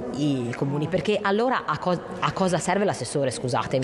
i comuni, perché allora a cosa serve l'assessore, scusatemi?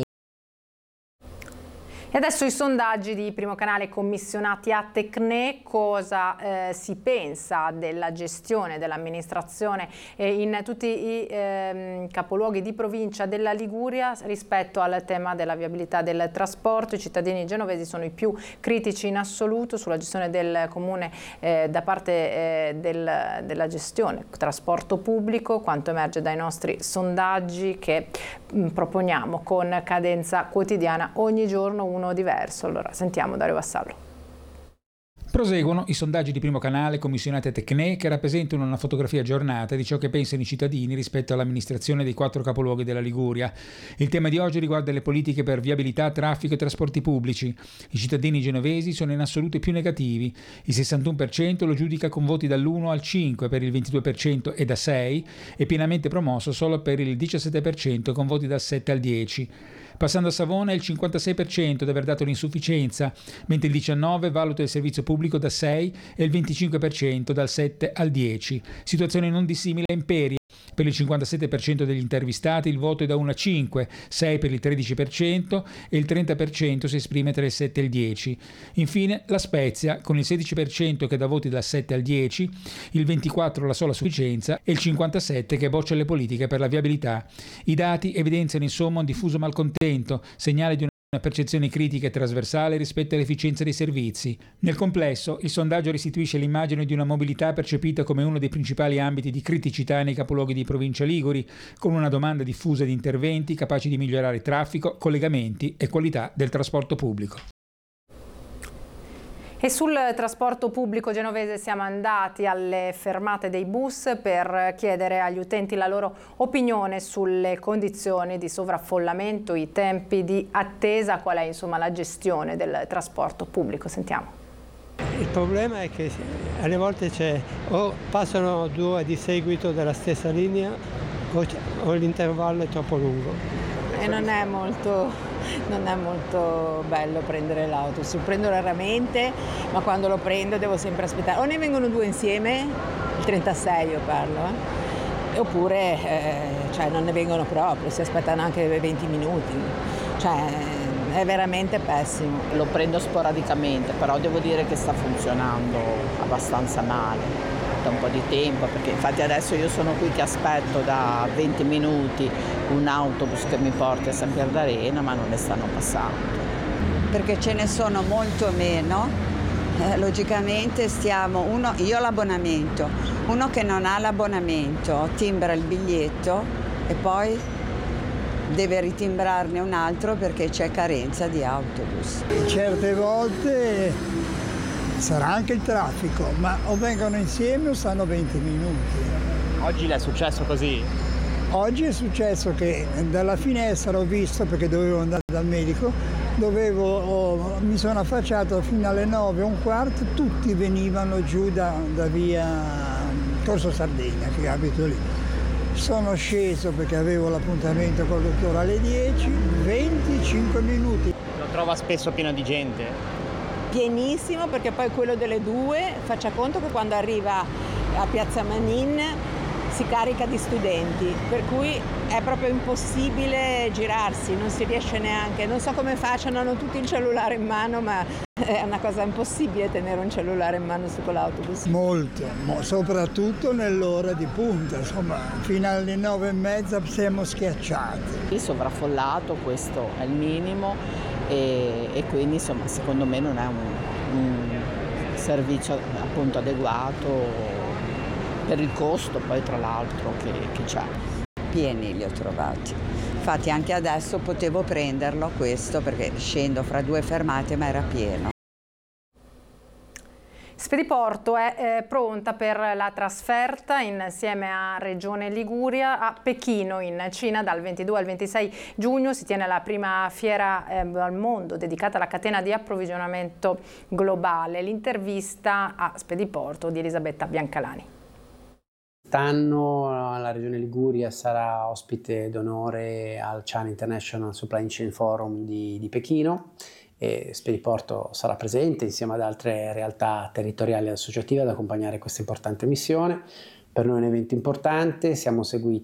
E adesso i sondaggi di Primo Canale commissionati a Tecne. Cosa si pensa della gestione dell'amministrazione in tutti i capoluoghi di provincia della Liguria rispetto al tema della viabilità del trasporto? I cittadini genovesi sono i più critici in assoluto sulla gestione del comune da parte della gestione trasporto pubblico, quanto emerge dai nostri sondaggi che proponiamo con cadenza quotidiana ogni giorno uno diverso. Allora sentiamo Dario Vassallo. Proseguono i sondaggi di Primo Canale commissionati a Tecne, che rappresentano una fotografia aggiornata di ciò che pensano i cittadini rispetto all'amministrazione dei 4 capoluoghi della Liguria. Il tema di oggi riguarda le politiche per viabilità, traffico e trasporti pubblici. I cittadini genovesi sono in assoluto i più negativi. Il 61% lo giudica con voti dall'1 al 5 per il 22% e da 6, e pienamente promosso solo per il 17% con voti dal 7 al 10. Passando a Savona, il 56% di aver dato l'insufficienza, mentre il 19% valuta il servizio pubblico da 6 e il 25% dal 7 al 10. Situazione non dissimile a Imperia. Per il 57% degli intervistati il voto è da 1 a 5, 6 per il 13% e il 30% si esprime tra il 7 e il 10. Infine La Spezia, con il 16% che dà voti dal 7 al 10, il 24% la sola sufficienza e il 57% che boccia le politiche per la viabilità. I dati evidenziano insomma un diffuso malcontento, segnale di una percezione critica e trasversale rispetto all'efficienza dei servizi. Nel complesso, il sondaggio restituisce l'immagine di una mobilità percepita come uno dei principali ambiti di criticità nei capoluoghi di provincia liguri, con una domanda diffusa di interventi capaci di migliorare traffico, collegamenti e qualità del trasporto pubblico. E sul trasporto pubblico genovese siamo andati alle fermate dei bus per chiedere agli utenti la loro opinione sulle condizioni di sovraffollamento, i tempi di attesa, qual è insomma la gestione del trasporto pubblico. Sentiamo. Il problema è che alle volte o passano 2 di seguito della stessa linea o l'intervallo è troppo lungo. E non è molto bello prendere l'autobus. Lo prendo raramente, ma quando lo prendo devo sempre aspettare. O ne vengono 2 insieme, il 36 io parlo, oppure non ne vengono proprio, si aspettano anche 20 minuti. È veramente pessimo. Lo prendo sporadicamente, però devo dire che sta funzionando abbastanza male da un po' di tempo, perché infatti adesso io sono qui che aspetto da 20 minuti un autobus che mi porta a San Pier d'Arena, ma non ne stanno passando. Perché ce ne sono molto meno, logicamente io ho l'abbonamento, uno che non ha l'abbonamento timbra il biglietto e poi deve ritimbrarne un altro perché c'è carenza di autobus. Certe volte sarà anche il traffico, ma o vengono insieme o stanno 20 minuti. Oggi le è successo così? Oggi è successo che dalla finestra ho visto, perché dovevo andare dal medico, mi sono affacciato fino alle 9:15, tutti venivano giù da via Corso Sardegna, che abito lì. Sono sceso perché avevo l'appuntamento col dottore alle 10, 25 minuti. Lo trova spesso pieno di gente? Pienissimo, perché poi quello delle 2, faccia conto che quando arriva a Piazza Manin si carica di studenti, per cui è proprio impossibile girarsi, non si riesce neanche, non so come facciano, hanno tutti il cellulare in mano, ma è una cosa impossibile tenere un cellulare in mano su quell'autobus. Molto, soprattutto nell'ora di punta, insomma, fino alle 9:30 siamo schiacciati. Il sovraffollato, questo è il minimo, e quindi insomma secondo me non è un servizio appunto adeguato per il costo poi tra l'altro che c'è. Pieni li ho trovati, infatti anche adesso potevo prenderlo questo perché scendo fra 2 fermate ma era pieno. Spediporto è pronta per la trasferta insieme a Regione Liguria a Pechino in Cina dal 22 al 26 giugno. Si tiene la prima fiera al mondo dedicata alla catena di approvvigionamento globale. L'intervista a Spediporto di Elisabetta Biancalani. Quest'anno la Regione Liguria sarà ospite d'onore al China International Supply Chain Forum di Pechino e Spediporto sarà presente insieme ad altre realtà territoriali e associative ad accompagnare questa importante missione. Per noi è un evento importante, siamo seguiti